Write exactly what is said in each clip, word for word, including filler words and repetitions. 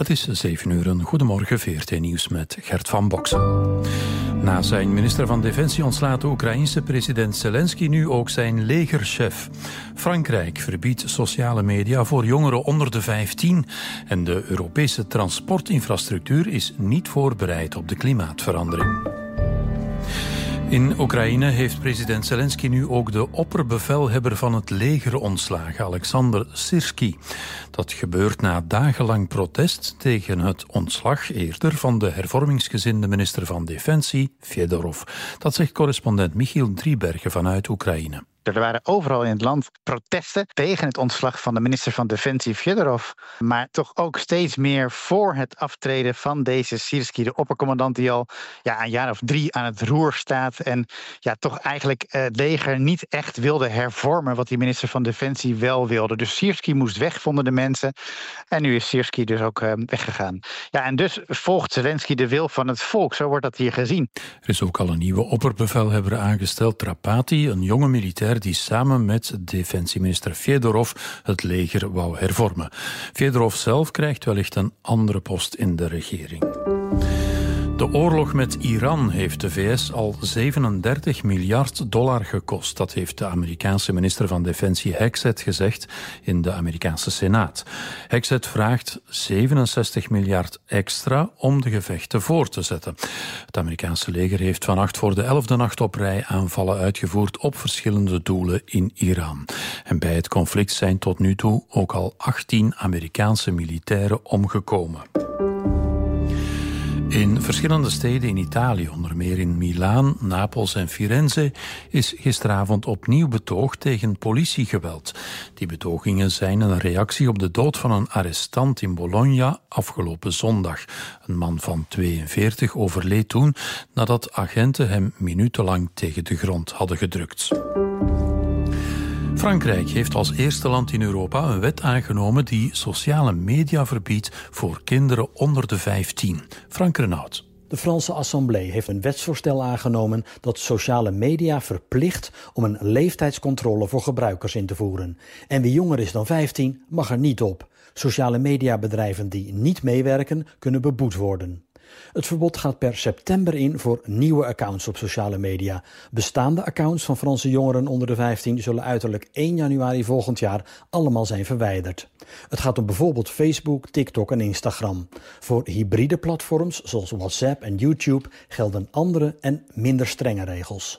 Het is zeven uur. Een goedemorgen, V R T Nieuws met Gert van Boksen. Na zijn minister van Defensie ontslaat de Oekraïense president Zelensky nu ook zijn legerchef. Frankrijk verbiedt sociale media voor jongeren onder de vijftien. En de Europese transportinfrastructuur is niet voorbereid op de klimaatverandering. In Oekraïne heeft president Zelensky nu ook de opperbevelhebber van het leger ontslagen, Alexander Syrskyi. Dat gebeurt na dagenlang protest tegen het ontslag eerder van de hervormingsgezinde minister van Defensie, Fedorov. Dat zegt correspondent Michiel Driebergen vanuit Oekraïne. Er waren overal in het land protesten tegen het ontslag van de minister van Defensie Fedorov. Maar toch ook steeds meer voor het aftreden van deze Syrskyi, de oppercommandant die al ja, een jaar of drie aan het roer staat. En ja, toch eigenlijk het leger niet echt wilde hervormen wat die minister van Defensie wel wilde. Dus Syrskyi moest weg, vonden de mensen. En nu is Syrskyi dus ook uh, weggegaan. Ja, en dus volgt Zelensky de wil van het volk. Zo wordt dat hier gezien. Er is ook al een nieuwe opperbevelhebber aangesteld, Trapati, een jonge militair die samen met defensieminister Fedorov het leger wou hervormen. Fedorov zelf krijgt wellicht een andere post in de regering. De oorlog met Iran heeft de V S al zevenendertig miljard dollar gekost. Dat heeft de Amerikaanse minister van Defensie Hegseth gezegd in de Amerikaanse Senaat. Hegseth vraagt zevenenzestig miljard extra om de gevechten voor te zetten. Het Amerikaanse leger heeft vannacht voor de elfde nacht op rij aanvallen uitgevoerd op verschillende doelen in Iran. En bij het conflict zijn tot nu toe ook al achttien Amerikaanse militairen omgekomen. In verschillende steden in Italië, onder meer in Milaan, Napels en Firenze, is gisteravond opnieuw betoogd tegen politiegeweld. Die betogingen zijn een reactie op de dood van een arrestant in Bologna afgelopen zondag. Een man van tweeënveertig overleed toen nadat agenten hem minutenlang tegen de grond hadden gedrukt. Frankrijk heeft als eerste land in Europa een wet aangenomen die sociale media verbiedt voor kinderen onder de vijftien. Frank Renaud. De Franse Assemblée heeft een wetsvoorstel aangenomen dat sociale media verplicht om een leeftijdscontrole voor gebruikers in te voeren. En wie jonger is dan vijftien mag er niet op. Sociale mediabedrijven die niet meewerken kunnen beboet worden. Het verbod gaat per september in voor nieuwe accounts op sociale media. Bestaande accounts van Franse jongeren onder de vijftien zullen uiterlijk één januari volgend jaar allemaal zijn verwijderd. Het gaat om bijvoorbeeld Facebook, TikTok en Instagram. Voor hybride platforms zoals WhatsApp en YouTube gelden andere en minder strenge regels.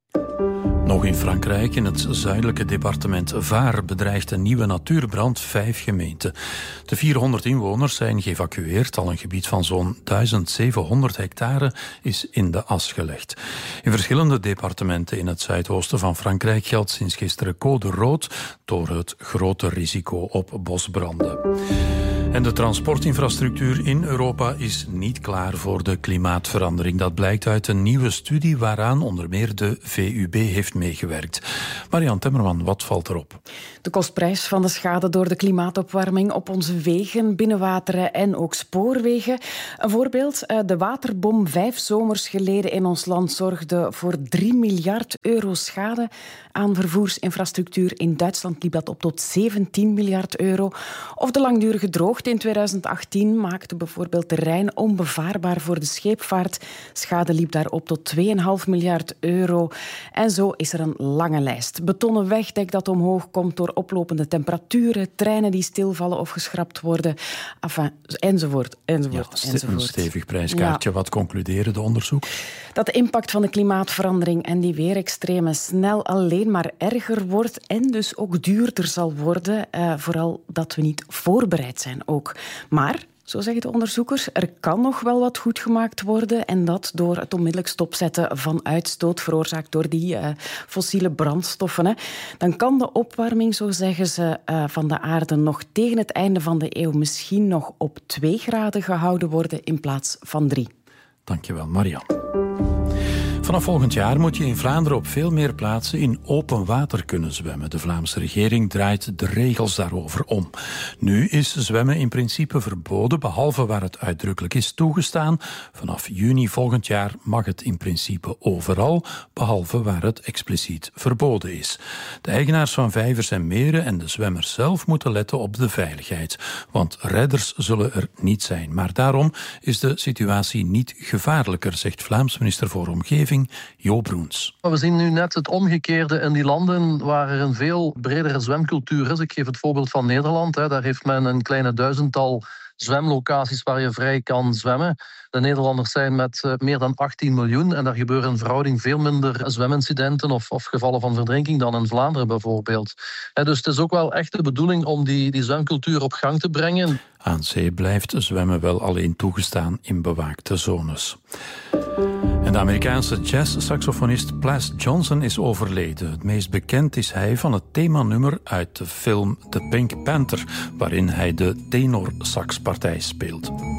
Nog in Frankrijk, in het zuidelijke departement Var, bedreigt een nieuwe natuurbrand vijf gemeenten. De vierhonderd inwoners zijn geëvacueerd. Al een gebied van zo'n duizend zevenhonderd hectare is in de as gelegd. In verschillende departementen in het zuidoosten van Frankrijk geldt sinds gisteren code rood door het grote risico op bosbranden. En de transportinfrastructuur in Europa is niet klaar voor de klimaatverandering. Dat blijkt uit een nieuwe studie waaraan onder meer de V U B heeft meegewerkt. Marianne Temmerman, wat valt erop? De kostprijs van de schade door de klimaatopwarming op onze wegen, binnenwateren en ook spoorwegen. Een voorbeeld, de waterbom vijf zomers geleden in ons land zorgde voor drie miljard euro schade aan vervoersinfrastructuur. In Duitsland liep dat op tot zeventien miljard euro. Of de langdurige droogte in tweeduizend achttien maakte bijvoorbeeld de Rijn onbevaarbaar voor de scheepvaart. Schade liep daar op tot twee komma vijf miljard euro. En zo is er een lange lijst. Betonnen wegdek dat omhoog komt door oplopende temperaturen, treinen die stilvallen of geschrapt worden, enfin, enzovoort, enzovoort, ja, enzovoort. Een stevig prijskaartje. Ja. Wat concluderen de onderzoek? Dat de impact van de klimaatverandering en die weerextremen snel alleen maar erger wordt en dus ook duurder zal worden. Uh, vooral dat we niet voorbereid zijn ook. Maar zo zeggen de onderzoekers, er kan nog wel wat goed gemaakt worden en dat door het onmiddellijk stopzetten van uitstoot veroorzaakt door die uh, fossiele brandstoffen. Hè. Dan kan de opwarming, zo zeggen ze, uh, van de aarde nog tegen het einde van de eeuw misschien nog op twee graden gehouden worden in plaats van drie. Dankjewel, Marianne. Vanaf volgend jaar moet je in Vlaanderen op veel meer plaatsen in open water kunnen zwemmen. De Vlaamse regering draait de regels daarover om. Nu is zwemmen in principe verboden, behalve waar het uitdrukkelijk is toegestaan. Vanaf juni volgend jaar mag het in principe overal, behalve waar het expliciet verboden is. De eigenaars van vijvers en meren en de zwemmers zelf moeten letten op de veiligheid. Want redders zullen er niet zijn. Maar daarom is de situatie niet gevaarlijker, zegt Vlaams minister voor Omgeving Jo Broens. We zien nu net het omgekeerde in die landen waar er een veel bredere zwemcultuur is. Ik geef het voorbeeld van Nederland. Daar heeft men een kleine duizendtal zwemlocaties waar je vrij kan zwemmen. De Nederlanders zijn met meer dan achttien miljoen en daar gebeuren in verhouding veel minder zwemincidenten of, of gevallen van verdrinking dan in Vlaanderen bijvoorbeeld. Dus het is ook wel echt de bedoeling om die, die zwemcultuur op gang te brengen. Aan zee blijft zwemmen wel alleen toegestaan in bewaakte zones. En de Amerikaanse jazz-saxofonist Plas Johnson is overleden. Het meest bekend is hij van het themanummer uit de film The Pink Panther, waarin hij de tenorsaxpartij speelt.